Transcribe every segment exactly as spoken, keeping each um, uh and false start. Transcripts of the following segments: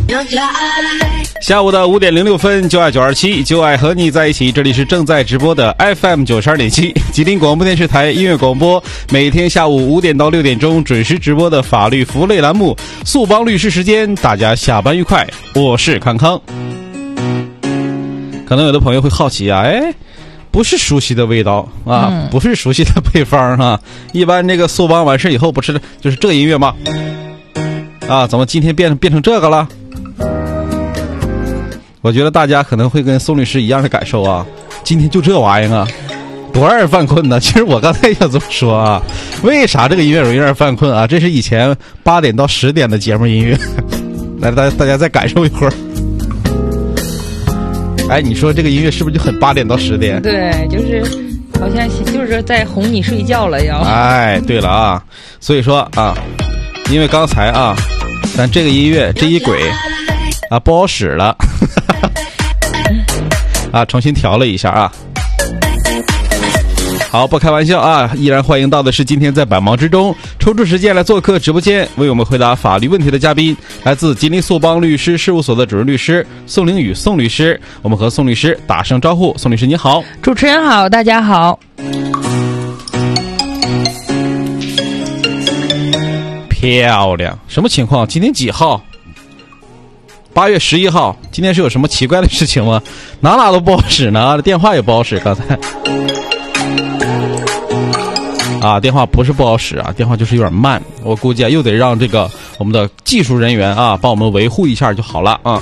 下午的五点零六分，就爱九二七，就爱和你在一起。这里是正在直播的 F M 九十二点七，吉林广播电视台音乐广播，每天下午五点到六点钟准时直播的法律服务类栏目“速帮律师时间”。大家下班愉快，我是康康。可能有的朋友会好奇啊，哎，不是熟悉的味道啊，嗯、不是熟悉的配方啊。一般这个速帮完事以后，不是就是这个音乐吗？啊，怎么今天变成变成这个了？我觉得大家可能会跟宋律师一样的感受啊，今天就这玩意儿啊，多让人犯困呢。其实我刚才也想这么说啊，为啥这个音乐容易让人犯困啊？这是以前八点到十点的节目音乐，来大家大家再感受一会儿。哎，你说这个音乐是不是就很八点到十点？ 对，就是好像就是在哄你睡觉了要。 哎，对了啊，所以说啊，因为刚才啊，咱这个音乐这一轨啊不好使了。啊，重新调了一下啊。好，不开玩笑啊，依然欢迎到的是今天在百忙之中抽出时间来做客直播间为我们回答法律问题的嘉宾，来自吉林速帮律师事务所的主任律师宋凌宇宋律师。我们和宋律师打声招呼。宋律师你好。 主持人好，大家好。 漂亮，什么情况？今天几号？八月十一号，今天是有什么奇怪的事情吗？哪哪都不好使呢，电话也不好使。刚才啊，电话不是不好使啊，电话就是有点慢。我估计啊，又得让这个我们的技术人员啊，帮我们维护一下就好了啊。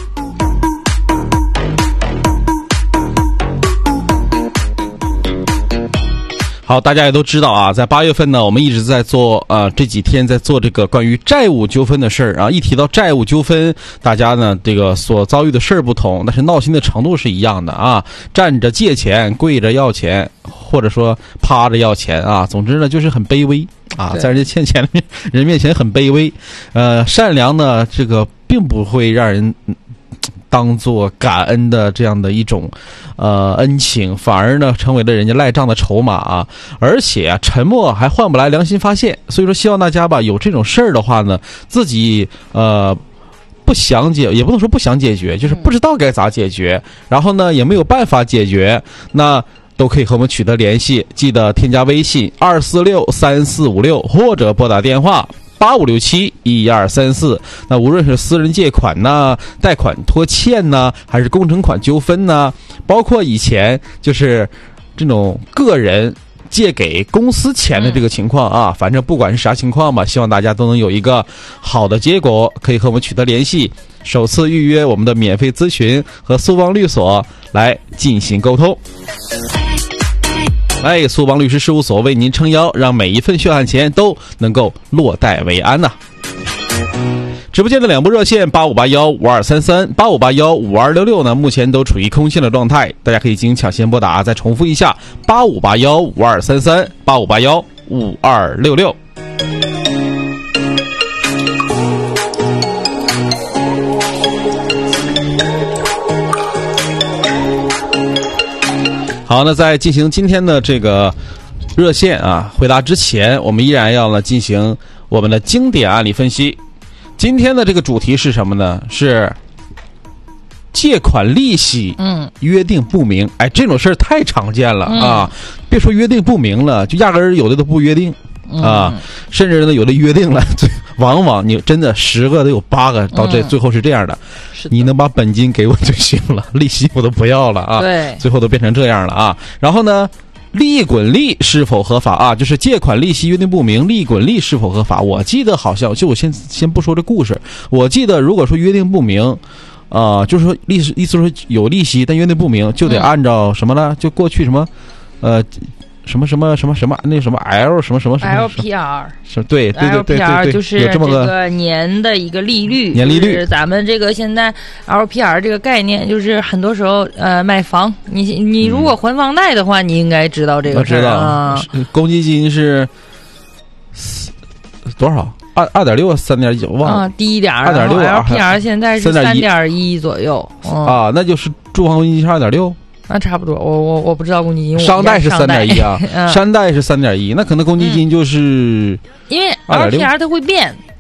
好，大家也都知道啊，在八月份呢，我们一直在做呃这几天在做这个关于债务纠纷的事儿啊。一提到债务纠纷，大家呢这个所遭遇的事儿不同，但是闹心的程度是一样的啊。站着借钱，跪着要钱，或者说趴着要钱啊。总之呢，就是很卑微啊，在人家欠钱的人面前很卑微。呃，善良呢，这个并不会让人当做感恩的这样的一种呃恩情，反而呢成为了人家赖账的筹码啊！而且啊，沉默还换不来良心发现，所以说希望大家吧，有这种事儿的话呢，自己呃不想解，也不能说不想解决，就是不知道该咋解决，然后呢也没有办法解决，那都可以和我们取得联系，记得添加微信二四六三四五六，或者拨打电话八五六七一二三四。那无论是私人借款呢、贷款拖欠呢，还是工程款纠纷呢，包括以前就是这种个人借给公司钱的这个情况啊，反正不管是啥情况吧，希望大家都能有一个好的结果，可以和我们取得联系，首次预约我们的免费咨询和速帮律所来进行沟通。哎，速帮律师事务所为您撑腰，让每一份血汗钱都能够落袋为安呐、啊。直播间的两部热线八五八幺五二三三、八五八幺五二六六呢，目前都处于空线的状态，大家可以进行抢先拨打。再重复一下，八五八幺五二三三、八五八幺五二六六。好，那在进行今天的这个热线啊回答之前，我们依然要呢进行我们的经典案例分析。今天的这个主题是什么呢？是借款利息嗯约定不明。哎，这种事儿太常见了啊、嗯！别说约定不明了，就压根儿有的都不约定啊、嗯，甚至呢有的约定了，往往你真的十个都有八个到这、嗯、最后是这样的。你能把本金给我就行了，利息我都不要了啊！对，最后都变成这样了啊！然后呢，利滚利是否合法啊？就是借款利息约定不明，利滚利是否合法？我记得好像就我先先不说这故事，我记得如果说约定不明，啊、呃，就是说利息意思说有利息，但约定不明，就得按照什么呢？就过去什么，呃。什么什么什么什么那什么 L 什么什么什么 L P R 是对对对对对 L P R 就是这个年的一个利率， 年利率。 就是咱们这个现在 L P R 这个概念，就是很多时候呃卖房，你你如果还房贷的话，你应该知道这个事儿啊。 公积金是多少？二二点六三点九，忘了。 啊，低一点。二点六 L P R 现在是三点一左右、嗯、 啊，那就是住房公积金是二点六。 那、啊、差不多，我我我不知道公积金。 商贷是三点一啊，商贷是三点一，那可能公积金就是、 嗯、因为 L P R 它会变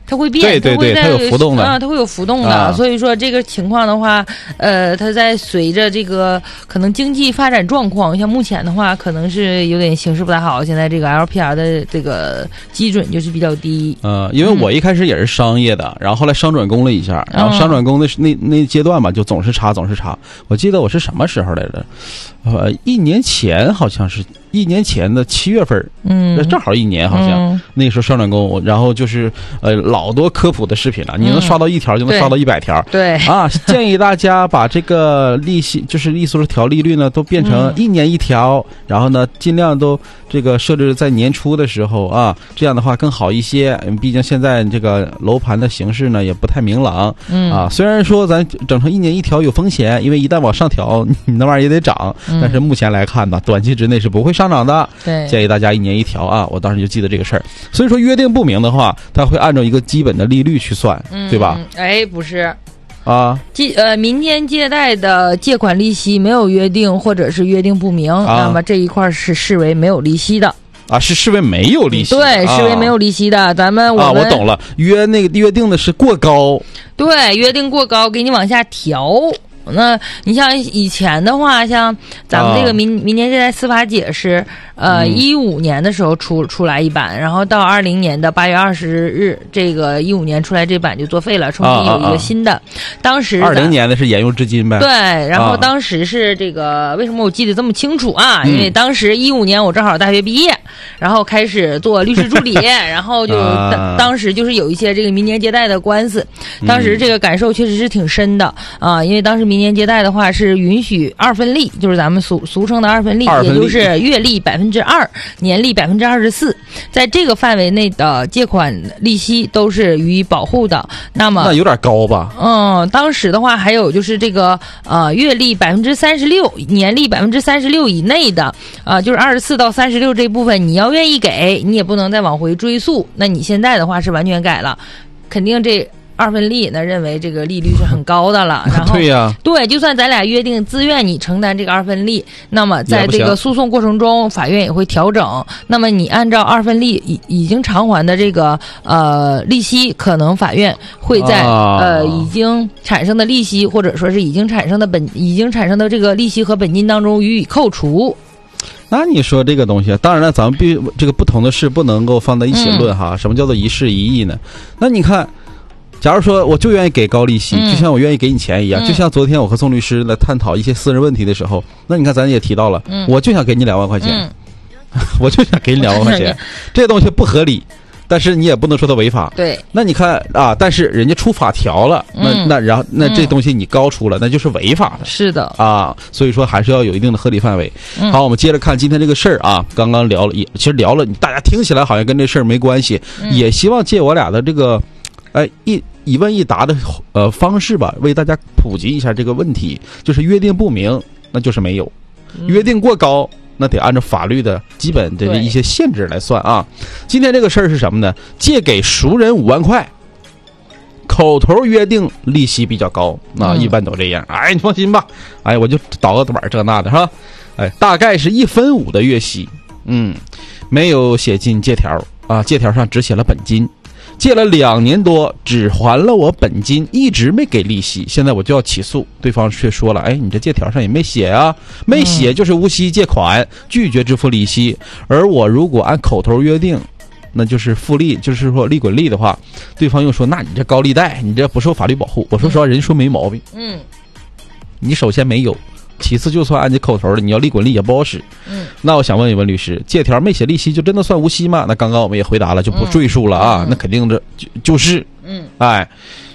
它会变， 对对对，它有浮动的啊，它会有浮动的、啊。所以说这个情况的话，呃，它在随着这个可能经济发展状况，像目前的话，可能是有点形势不太好。现在这个 L P R 的这个基准就是比较低。 呃，因为我一开始也是商业的，嗯、然后后来商转工了一下，然后商转工的那那阶段吧，就总是查总是查。我记得我是什么时候来着？呃，一年前好像是。一年前的七月份，嗯，正好一年，好像、嗯、那个时候商转工，然后就是呃老多科普的视频了，你能刷到一条就能刷到一百条， 对啊，建议大家把这个利息，就是意思是调利率呢，都变成一年一调，嗯、然后呢尽量都这个设置在年初的时候啊，这样的话更好一些。毕竟现在这个楼盘的形势呢也不太明朗，嗯啊，虽然说咱整成一年一调有风险，因为一旦往上调，你那玩意儿也得涨，嗯、但是目前来看呢，短期之内是不会上。上涨的， 对， 建议大家一年一调啊！我当时就记得这个事儿。所以说约定不明的话，它会按照一个基本的利率去算， 嗯、 对吧？ 哎，不是啊， 借呃民间借贷的借款利息没有约定或者是约定不明，啊、那么这一块是视为没有利息的。 啊，是视为没有利息， 对，视为没有利息的。啊、咱们我们啊，我懂了，约那个约定的是过高， 对，约定过高，给你往下调。那你像以前的话，像咱们这个民、哦、民间借贷司法解释，呃，一五、嗯、年的时候出出来一版，然后到二零年的八月二十日，这个一五年出来这版就作废了，重新有一个新的。啊啊啊当时二零年的是沿用至今呗。 对，然后当时是这个，啊、为什么我记得这么清楚啊？嗯、因为当时一五年我正好大学毕业，然后开始做律师助理，然后就、啊、当时就是有一些这个民间借贷的官司，当时这个感受确实是挺深的啊，因为当时民间借贷的话是允许二分利，就是咱们俗俗称的二分利， 二分利也就是月利百分之二，年利百分之二十四，在这个范围内的借款利息都是予以保护的。那么那有点高吧？ 嗯，当时的话还有就是这个呃月利百分之三十六，年利百分之三十六以内的，呃就是二十四到三十六这部分，你要愿意给，你也不能再往回追溯。那你现在的话是完全改了，肯定这。二分利那认为这个利率是很高的了，然后对呀、啊， 对，就算咱俩约定自愿你承担这个二分利，那么在这个诉讼过程中，法院也会调整。那么你按照二分利已已经偿还的这个呃利息，可能法院会在、啊、呃已经产生的利息或者说是已经产生的本已经产生的这个利息和本金当中予以扣除。 那你说这个东西，当然了，咱们必这个不同的事不能够放在一起论哈。嗯、什么叫做一事一议呢？那你看。假如说我就愿意给高利息，嗯、就像我愿意给你钱一样，嗯、就像昨天我和宋律师来探讨一些私人问题的时候，那你看咱也提到了，嗯、我就想给你两万块钱，嗯、我就想给你两万块钱，这个东西不合理，但是你也不能说它违法。 对， 那你看啊，但是人家出法条了，那、嗯、那然后那这东西你高出了，嗯、那就是违法的。 是的啊，所以说还是要有一定的合理范围。嗯、好，我们接着看今天这个事儿啊，刚刚聊了，也其实聊了，大家听起来好像跟这事儿没关系，嗯、也希望借我俩的这个，哎一。一问一答的呃方式吧，为大家普及一下这个问题。就是约定不明，那就是没有； 嗯、 约定过高，那得按照法律的基本的一些限制来算啊。今天这个事儿是什么呢？借给熟人五万块，口头约定利息比较高，那、嗯、一般都这样。哎，你放心吧，哎，我就倒个短这那的是吧？哎，大概是一分五的月息，嗯，没有写进借条啊，借条上只写了本金。借了两年多，只还了我本金，一直没给利息。现在我就要起诉，对方却说了：“哎，你这借条上也没写啊，没写就是无息借款，嗯、拒绝支付利息。而我如果按口头约定，那就是复利，就是说利滚利的话，对方又说：那你这高利贷，你这不受法律保护。我说实话，人说没毛病。 嗯， 你首先没有。”其次，就算按你口头的，你要利滚利也不好使。 嗯， 那我想问一问律师，借条没写利息就真的算无息吗？那刚刚我们也回答了，就不赘述了啊。嗯、那肯定这就就是， 嗯， 哎，